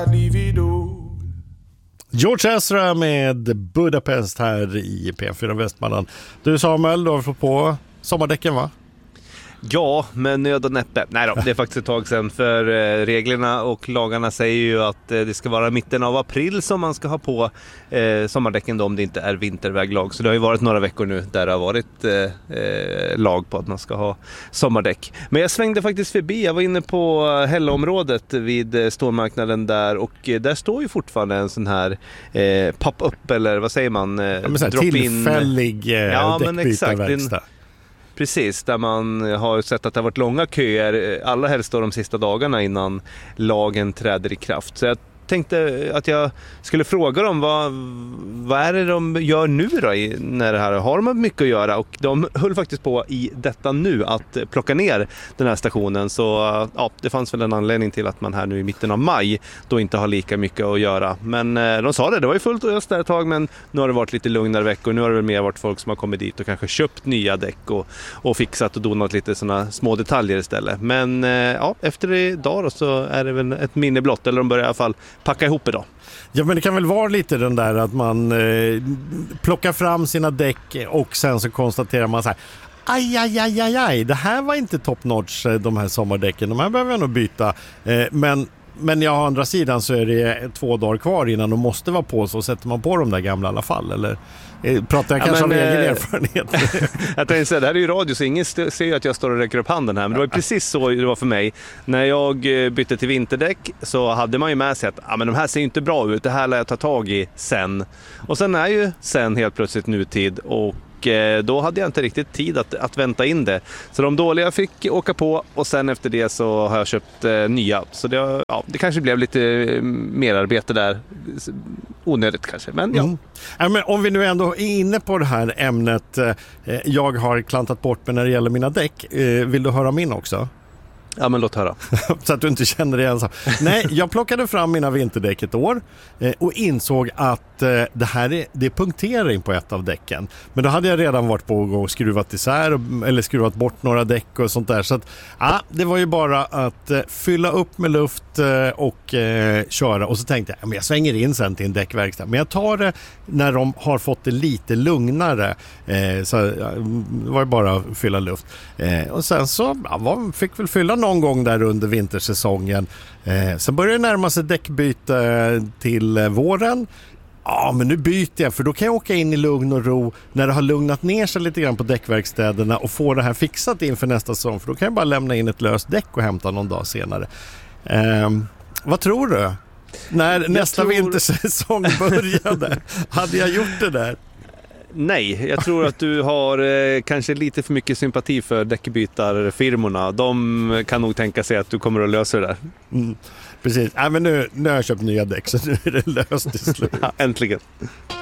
George Ezra med Budapest här i P4 Västmanland. Du Samuel, du har fått på sommardäcken va? Ja, men nöd och näppe. Nej då, det är faktiskt ett tag sedan. För reglerna och lagarna säger ju att det ska vara mitten av april som man ska ha på sommardäcken då, om det inte är vinterväglag. Så det har ju varit några veckor nu där det har varit lag på att man ska ha sommardäck. Men jag svängde faktiskt förbi. Jag var inne på Hällaområdet vid stormarknaden där, och där står ju fortfarande en sån här pop-up, eller vad säger man? Tillfällig däckbytarverkstad. Precis, där man har sett att det har varit långa köer, allra helst de sista dagarna innan lagen träder i kraft. Så jag tänkte att jag skulle fråga dem vad är det de gör nu då när det här har de mycket att göra, och de höll faktiskt på i detta nu att plocka ner den här stationen, så ja, det fanns väl en anledning till att man här nu i mitten av maj då inte har lika mycket att göra. Men de sa det var ju fullt och just där ett tag, men nu har det varit lite lugnare veckor. Nu har det väl mer varit folk som har kommit dit och kanske köpt nya däck och fixat och donat lite såna små detaljer istället. Men ja, efter idag då så är det väl ett minne blott, eller de börjar i alla fall packa ihop idag. Ja, men det kan väl vara lite den där att man plockar fram sina däck och sen så konstaterar man så här: aj, det här var inte top notch, de här sommardäcken, de här behöver jag nog byta. Men ja, å andra sidan så är det 2 dagar kvar innan de måste vara på, så sätter man på de där gamla i alla fall, eller pratar jag kanske om egen erfarenhet? Jag tänkte säga, det här är ju radio så ingen ser ju att jag står och räcker upp handen här, men det var ju precis så det var för mig. När jag bytte till vinterdäck så hade man ju med sig att men de här ser ju inte bra ut, det här lär jag ta tag i sen. Och sen är ju sen helt plötsligt nutid, och då hade jag inte riktigt tid att vänta in det. Så de dåliga fick åka på, och sen efter det så har jag köpt nya. Så det kanske blev lite mer arbete där. Onödigt kanske, men ja. Ja, men om vi nu ändå är inne på det här ämnet jag har klantat bort mig när det gäller mina däck. Vill du höra min också? Ja, men låt höra. Så att du inte känner dig ensam. Nej, jag plockade fram mina vinterdäck ett år och insåg att det är punktering på ett av däcken. Men då hade jag redan varit på och skruvat isär eller skruvat bort några däck och sånt där. Så att det var ju bara att fylla upp med luft och köra. Och så tänkte jag, jag svänger in sen till en däckverkstad. Men jag tar det när de har fått det lite lugnare. Så det var ju bara att fylla luft. Och sen så fick väl fylla någon gång där under vintersäsongen. Sen börjar det närma sig däckbyte till våren. Ja, men nu byter jag, för då kan jag åka in i lugn och ro när det har lugnat ner sig lite grann på däckverkstäderna och få det här fixat inför nästa säsong. För då kan jag bara lämna in ett löst däck och hämta någon dag senare. Vad tror du? När nästa vintersäsong började, hade jag gjort det där? Nej, jag tror att du har kanske lite för mycket sympati för däckbytarfirmorna. De kan nog tänka sig att du kommer att lösa det där. Precis, men nu har jag köpt nya däck, så nu är det löst till slut. Äntligen.